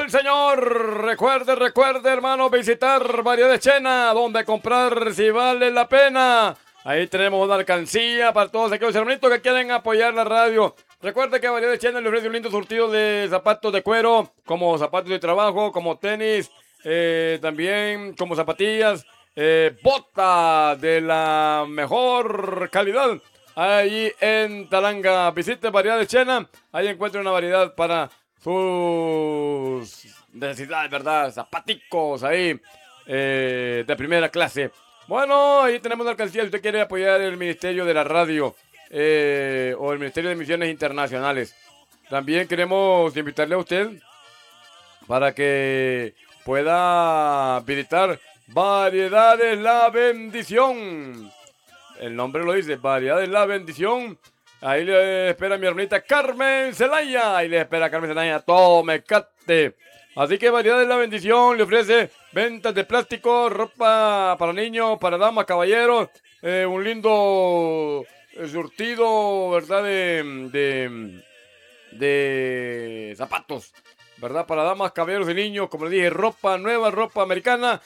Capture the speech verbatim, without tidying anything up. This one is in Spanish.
el señor. Recuerde, recuerde, hermano, visitar Variedades Chena, donde comprar si vale la pena. Ahí tenemos una alcancía para todos aquellos hermanitos que quieren apoyar la radio. Recuerde que Variedades Chena le ofrece un lindo surtido de zapatos de cuero, como zapatos de trabajo, como tenis, eh, también como zapatillas, eh, botas de la mejor calidad. Ahí en Talanga, visite Variedades Chena, ahí encuentra una variedad para sus necesidades, ¿verdad? Zapaticos ahí, eh, de primera clase. Bueno, ahí tenemos una alcancía si usted quiere apoyar el Ministerio de la Radio eh, o el Ministerio de Misiones Internacionales. También queremos invitarle a usted para que pueda visitar Variedades La Bendición. El nombre lo dice, Variedades La Bendición. Ahí le espera mi hermanita Carmen Zelaya. Ahí le espera Carmen Zelaya. Tome, cate. Así que Variedades La Bendición le ofrece ventas de plástico, ropa para niños, para damas, caballeros. Eh, un lindo surtido, ¿verdad? De, de, de zapatos, ¿verdad? Para damas, caballeros y niños. Como les dije, ropa nueva, ropa americana.